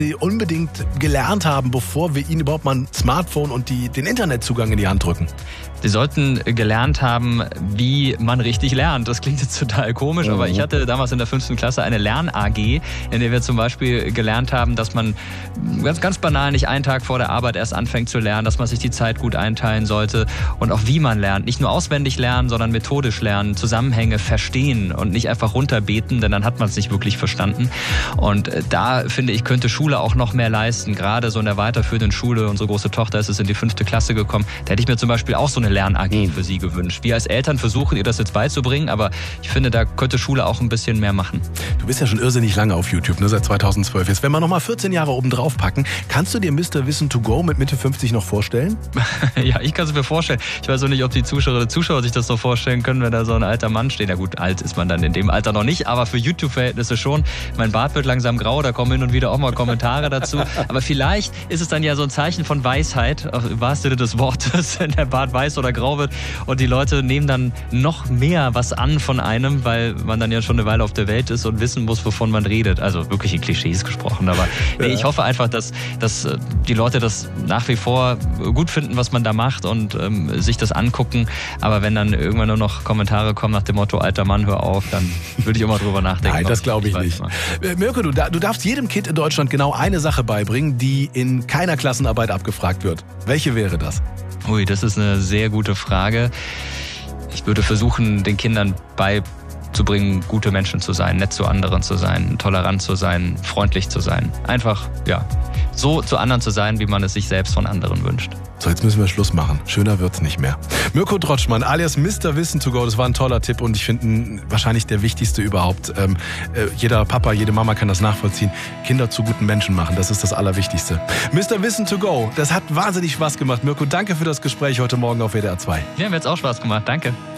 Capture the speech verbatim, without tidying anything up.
die unbedingt gelernt haben, bevor wir ihnen überhaupt mal ein Smartphone und die, den Internetzugang in die Hand drücken? Sie sollten gelernt haben, wie man richtig lernt. Das klingt jetzt total komisch, aber ich hatte damals in der fünften Klasse eine Lern-A G, in der wir zum Beispiel gelernt haben, dass man ganz, ganz banal nicht einen Tag vor der Arbeit erst anfängt zu lernen, dass man sich die Zeit gut einteilen sollte und auch wie man lernt. Nicht nur auswendig lernen, sondern methodisch lernen, Zusammenhänge verstehen und nicht einfach runterbeten, denn dann hat man es nicht wirklich verstanden. Und da, finde ich, könnte Schule auch noch mehr leisten. Gerade so in der weiterführenden Schule, unsere große Tochter ist es in die fünfte Klasse gekommen, da hätte ich mir zum Beispiel auch so eine Lern-A G für sie gewünscht. Wir als Eltern versuchen, ihr das jetzt beizubringen, aber ich finde, da könnte Schule auch ein bisschen mehr machen. Du bist ja schon irrsinnig lange auf YouTube, ne, seit zweitausendzwölf. Jetzt, wenn wir noch mal vierzehn Jahre oben drauf packen, kannst du dir Mister Wissen to go mit Mitte fünfzig noch vorstellen? Ja, ich kann es mir vorstellen. Ich weiß auch nicht, ob die Zuschauerinnen und Zuschauer sich das so vorstellen können, wenn da so ein alter Mann steht. Ja gut, alt ist man dann in dem Alter noch nicht, aber für YouTube-Verhältnisse schon. Mein Bart wird langsam grau, da kommen hin und wieder auch mal Kommentare dazu. Aber vielleicht ist es dann ja so ein Zeichen von Weisheit, im wahrsten Sinne des Wortes, wenn der Bart weiß oder grau wird und die Leute nehmen dann noch mehr was an von einem, weil man dann ja schon eine Weile auf der Welt ist und wissen muss, wovon man redet. Also wirklich in Klischees gesprochen. Aber nee, ich hoffe einfach, dass, dass die Leute das nach wie vor gut finden, was man da macht und ähm, sich das angucken. Aber wenn dann irgendwann nur noch Kommentare kommen nach dem Motto, alter Mann, hör auf, dann würde ich auch mal drüber nachdenken. Nein, das glaube ich nicht. Äh, Mirko, du, du darfst jedem Kind in Deutschland genau eine Sache beibringen, die in keiner Klassenarbeit abgefragt wird. Welche wäre das? Ui, das ist eine sehr gute Frage. Ich würde versuchen, den Kindern beizubringen, gute Menschen zu sein, nett zu anderen zu sein, tolerant zu sein, freundlich zu sein. Einfach, ja, so zu anderen zu sein, wie man es sich selbst von anderen wünscht. So, jetzt müssen wir Schluss machen. Schöner wird's nicht mehr. Mirko Drotschmann, alias Mister Wissen to go, das war ein toller Tipp und ich finde wahrscheinlich der wichtigste überhaupt. Ähm, äh, jeder Papa, jede Mama kann das nachvollziehen. Kinder zu guten Menschen machen, das ist das Allerwichtigste. Mister Wissen to go, das hat wahnsinnig Spaß gemacht. Mirko, danke für das Gespräch heute Morgen auf W D R zwei. Ja, mir hat's auch Spaß gemacht. Danke.